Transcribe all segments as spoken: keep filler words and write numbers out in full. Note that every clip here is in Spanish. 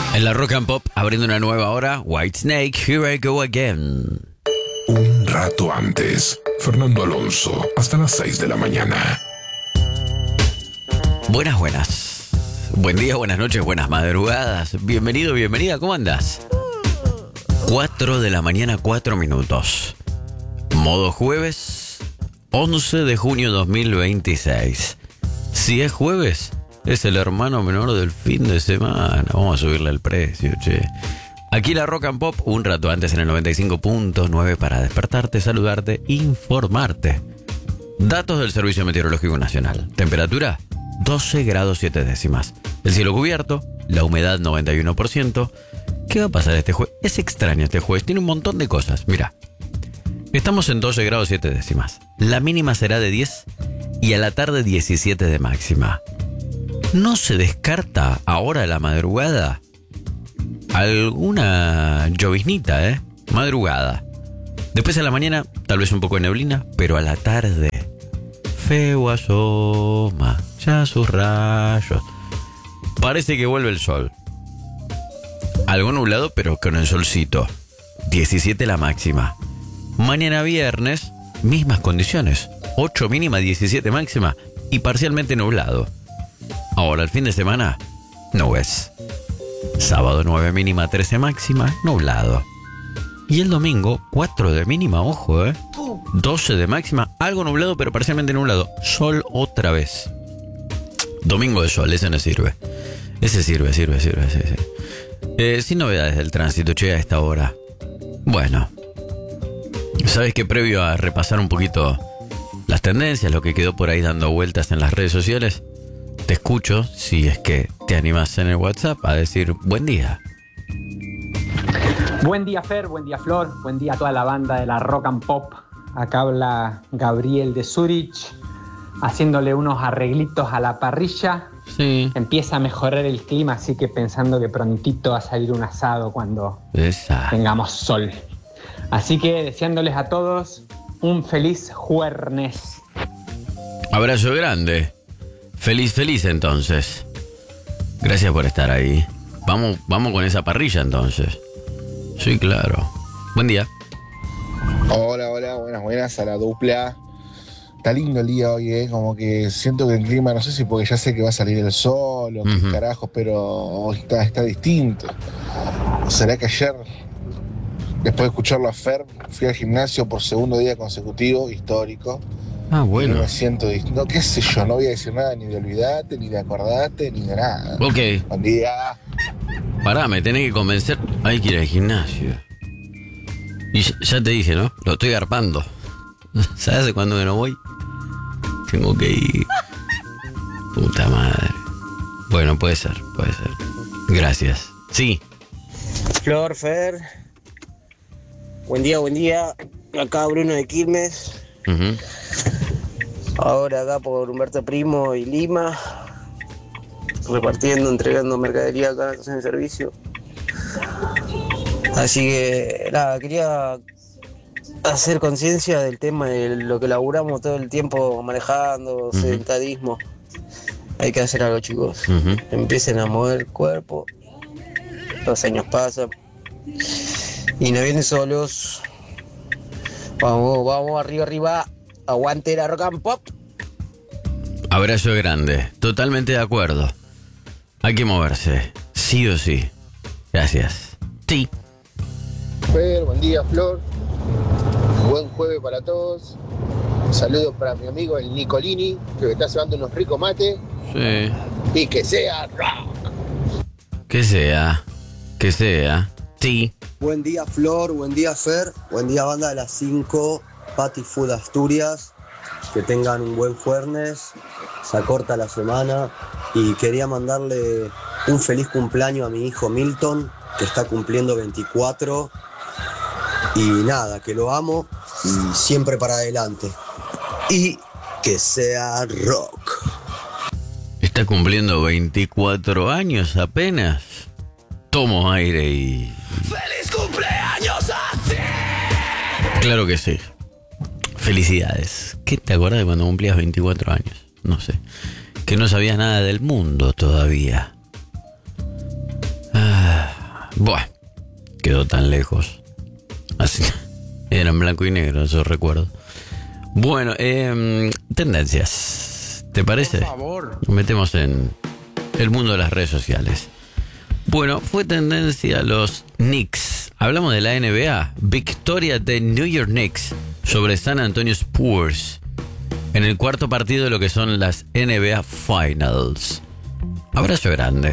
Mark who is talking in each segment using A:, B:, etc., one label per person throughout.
A: En la Rock and Pop, abriendo una nueva hora, Whitesnake, Here I Go Again.
B: Un rato antes, Fernando Alonso, hasta las seis de la mañana.
A: Buenas, buenas. Buen día, buenas noches, buenas madrugadas. Bienvenido, bienvenida, ¿cómo andás? cuatro de la mañana, cuatro minutos. Modo jueves, once de junio dos mil veintiséis. Si es jueves, es el hermano menor del fin de semana. Vamos a subirle el precio, che. Aquí la Rock and Pop, un rato antes en el noventa y cinco punto nueve para despertarte, saludarte, informarte. Datos del Servicio Meteorológico Nacional. Temperatura, doce grados siete décimas. El cielo cubierto, la humedad noventa y uno por ciento. ¿Qué va a pasar este jueves? Es extraño este jueves, tiene un montón de cosas. Mira, estamos en doce grados siete décimas. La mínima será de diez y a la tarde diecisiete de máxima. No se descarta ahora a la madrugada alguna lloviznita, ¿eh? Madrugada. Después a la mañana, tal vez un poco de neblina, pero a la tarde, feo asoma ya sus rayos. Parece que vuelve el sol. Algo nublado, pero con el solcito. diecisiete la máxima. Mañana viernes, mismas condiciones. ocho mínima, diecisiete máxima y parcialmente nublado. Ahora, el fin de semana, nubes. Sábado nueve mínima, trece máxima, nublado. Y el domingo, cuatro de mínima, ojo, ¿eh? doce de máxima, algo nublado, pero parcialmente nublado. Sol otra vez. Domingo de sol, ese no sirve. Ese sirve, sirve, sirve, sí, sí. Eh, sin novedades del tránsito, che, a esta hora. Bueno, sabes que previo a repasar un poquito las tendencias, lo que quedó por ahí dando vueltas en las redes sociales, te escucho, si es que te animas en el WhatsApp, a decir buen día.
C: Buen día, Fer, buen día, Flor, buen día a toda la banda de la Rock and Pop. Acá habla Gabriel de Zurich, haciéndole unos arreglitos a la parrilla.
A: Sí.
C: Empieza a mejorar el clima, así que pensando que prontito va a salir un asado cuando
A: Esa.
C: tengamos sol. Así que deseándoles a todos un feliz jueves.
A: Abrazo grande. Feliz, feliz entonces. Gracias por estar ahí. Vamos, vamos con esa parrilla entonces. Sí, claro. Buen día.
D: Hola, hola, buenas, buenas a la dupla. Está lindo el día hoy, ¿eh? Como que siento que el clima, no sé si porque ya sé que va a salir el sol o qué
A: Uh-huh.
D: carajos, pero hoy está, está distinto. ¿Será que ayer, después de escucharlo a Fer, fui al gimnasio por segundo día consecutivo, histórico?
A: Ah,
D: Y
A: bueno.
D: me siento distinto, qué sé yo, no voy a decir nada ni de olvidarte, ni de acordarte, ni de nada.
A: Ok.
D: Buen día.
A: Pará, me tenés que convencer. Hay que ir al gimnasio. Y ya, ya te dije, ¿no? Lo estoy garpando. ¿Sabes de cuándo que no voy? Tengo que ir. Puta madre. Bueno, puede ser, puede ser. Gracias. Sí.
E: Flor, Fer. Buen día, buen día. Acá Bruno de Quilmes.
A: Uh-huh.
E: Ahora acá por Humberto Primo y Lima. Repartiendo, entregando mercadería acá en el servicio. Así que nada, quería hacer conciencia del tema de lo que laburamos todo el tiempo manejando,
A: Uh-huh.
E: sedentarismo. Hay que hacer algo, chicos.
A: Uh-huh.
E: Empiecen a mover el cuerpo. Los años pasan. Y no vienen solos. Vamos, vamos, arriba, arriba. Aguante la Rock and Pop.
A: Abrazo grande. Totalmente de acuerdo. Hay que moverse. Sí o sí. Gracias. Sí.
D: Fer, buen día, Flor. Buen jueves para todos. Un saludo para mi amigo el Nicolini, que me está llevando unos ricos mates.
A: Sí.
D: Y que sea rock.
A: Que sea. Que sea. Sí.
F: Buen día, Flor, buen día, Fer, buen día, banda de las cinco, Patty Food Asturias, que tengan un buen jueves, se acorta la semana y quería mandarle un feliz cumpleaños a mi hijo Milton, que está cumpliendo veinticuatro, y nada, que lo amo y siempre para adelante, y que sea rock.
A: Está cumpliendo veinticuatro años apenas. Tomo aire y...
B: ¡Feliz cumpleaños a ti!
A: Claro que sí. Felicidades. ¿Qué te acuerdas de cuando cumplías veinticuatro años? No sé. Que no sabías nada del mundo todavía. Ah. Buah, quedó tan lejos. Así, era en blanco y negro, eso recuerdo. Bueno, eh, tendencias. ¿Te parece?
G: Por favor.
A: Nos metemos en el mundo de las redes sociales. Bueno, fue tendencia los Knicks. Hablamos de la N B A. Victoria de New York Knicks sobre San Antonio Spurs en el cuarto partido de lo que son las N B A Finals. Abrazo grande.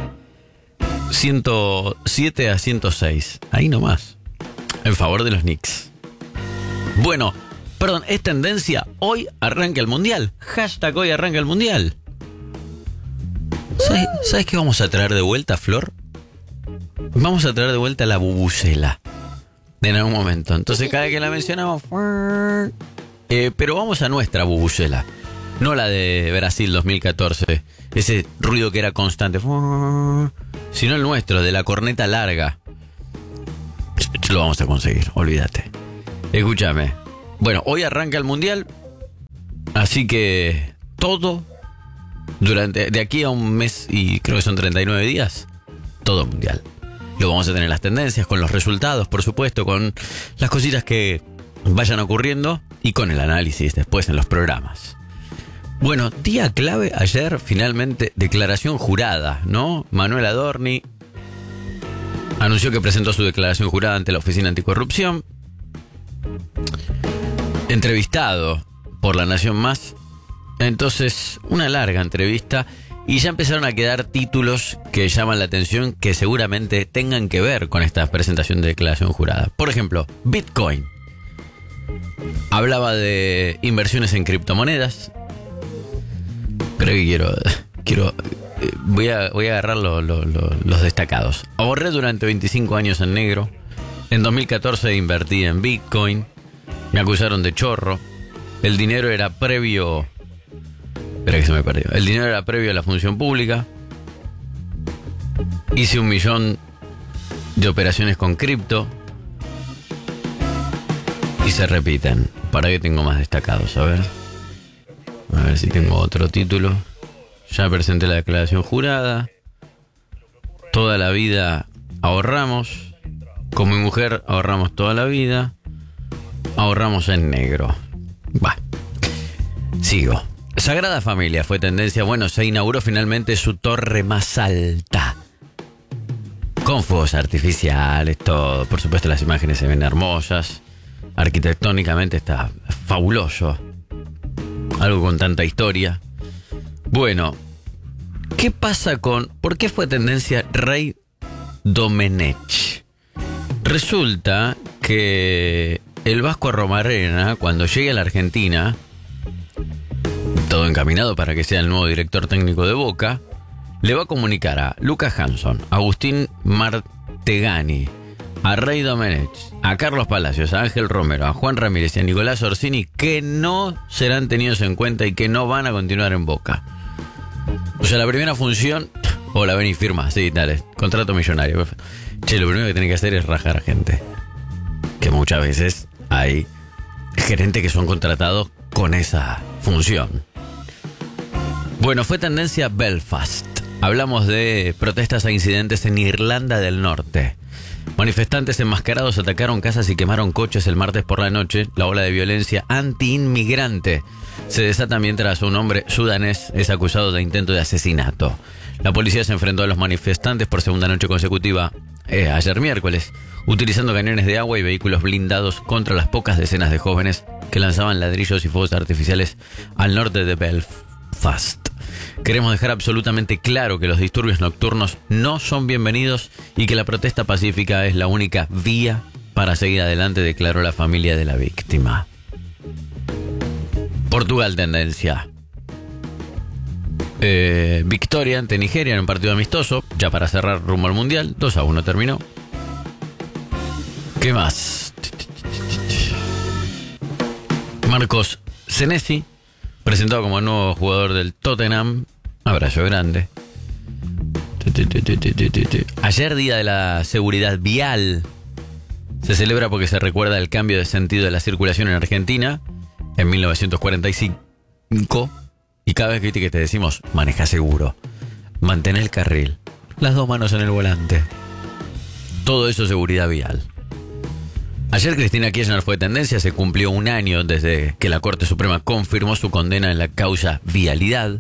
A: ciento siete a ciento seis. Ahí nomás. En favor de los Knicks. Bueno, perdón, es tendencia. Hoy arranca el Mundial. Hashtag hoy arranca el Mundial. ¿Sabes, ¿Sabes qué vamos a traer de vuelta, Flor? Vamos a traer de vuelta la bubucela. En algún momento. Entonces cada vez que la mencionamos... Eh, pero vamos a nuestra bubucela. No la de Brasil dos mil catorce. Ese ruido que era constante. Sino el nuestro, de la corneta larga. Lo vamos a conseguir, olvídate. Escúchame. Bueno, hoy arranca el Mundial. Así que todo... Durante, de aquí a un mes y creo que son treinta y nueve días, todo mundial. Lo vamos a tener las tendencias, con los resultados, por supuesto, con las cositas que vayan ocurriendo y con el análisis después en los programas. Bueno, día clave ayer, finalmente, declaración jurada, ¿no? Manuel Adorni anunció que presentó su declaración jurada ante la Oficina Anticorrupción. Entrevistado por La Nación Más. Entonces, una larga entrevista y ya empezaron a quedar títulos que llaman la atención, que seguramente tengan que ver con esta presentación de declaración jurada. Por ejemplo, Bitcoin. Hablaba de inversiones en criptomonedas. Creo que quiero... quiero voy, a, voy a agarrar lo, lo, lo, los destacados. Ahorré durante veinticinco años en negro. En dos mil catorce invertí en Bitcoin. Me acusaron de chorro. El dinero era previo... Espera que se me perdió. El dinero era previo a la función pública. Hice un millón de operaciones con cripto. Y se repiten. ¿Para qué tengo más destacados? A ver. A ver si tengo otro título. Ya presenté la declaración jurada. Toda la vida ahorramos. Con mi mujer ahorramos toda la vida. Ahorramos en negro. Va. Sigo. Sagrada Familia fue tendencia. Bueno, se inauguró finalmente su torre más alta. Con fuegos artificiales, todo. Por supuesto, las imágenes se ven hermosas. Arquitectónicamente está fabuloso. Algo con tanta historia. Bueno, ¿qué pasa con... ¿Por qué fue tendencia Rey Domenech? Resulta que el Vasco Romarena, cuando llegue a la Argentina... todo encaminado para que sea el nuevo director técnico de Boca, le va a comunicar a Lucas Hanson, a Agustín Martegani, a Rey Domenech, a Carlos Palacios, a Ángel Romero, a Juan Ramírez y a Nicolás Orsini que no serán tenidos en cuenta y que no van a continuar en Boca. O sea, la primera función... Hola, ven y firma. Sí, dale, contrato millonario. Che, lo primero que tiene que hacer es rajar a gente. Que muchas veces hay gerentes que son contratados con esa función. Bueno, fue tendencia Belfast. Hablamos de protestas e incidentes en Irlanda del Norte. Manifestantes enmascarados atacaron casas y quemaron coches el martes por la noche. La ola de violencia anti-inmigrante se desata mientras un hombre sudanés es acusado de intento de asesinato. La policía se enfrentó a los manifestantes por segunda noche consecutiva eh, ayer miércoles, utilizando cañones de agua y vehículos blindados contra las pocas decenas de jóvenes que lanzaban ladrillos y fuegos artificiales al norte de Belfast. Queremos dejar absolutamente claro que los disturbios nocturnos no son bienvenidos y que la protesta pacífica es la única vía para seguir adelante, declaró la familia de la víctima. Portugal tendencia. Eh, victoria ante Nigeria en un partido amistoso, ya para cerrar rumbo al Mundial. dos a uno terminó. ¿Qué más? Marcos Senesi, presentado como nuevo jugador del Tottenham. Abrazo grande. Ayer, día de la seguridad vial, se celebra porque se recuerda el cambio de sentido de la circulación en Argentina en mil novecientos cuarenta y cinco. Y cada vez que te decimos, maneja seguro, mantén el carril, las dos manos en el volante. Todo eso seguridad vial. Ayer Cristina Kirchner fue tendencia, se cumplió un año desde que la Corte Suprema confirmó su condena en la causa Vialidad.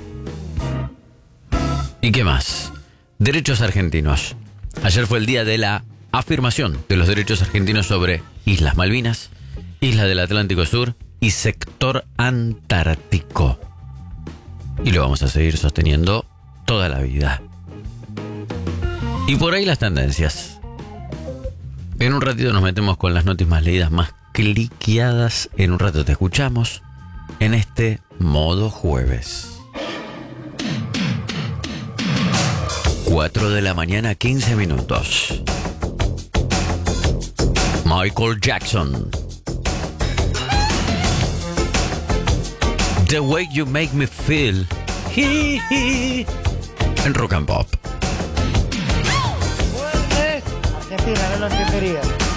A: ¿Y qué más? Derechos argentinos. Ayer fue el día de la afirmación de los derechos argentinos sobre Islas Malvinas, Isla del Atlántico Sur y sector antártico. Y lo vamos a seguir sosteniendo toda la vida. Y por ahí las tendencias. En un ratito nos metemos con las noticias más leídas, más cliqueadas. En un rato te escuchamos en este modo jueves. cuatro de la mañana, quince minutos. Michael Jackson. The Way You Make Me Feel. En Rock and Pop.
G: Argentina, no lo entendería.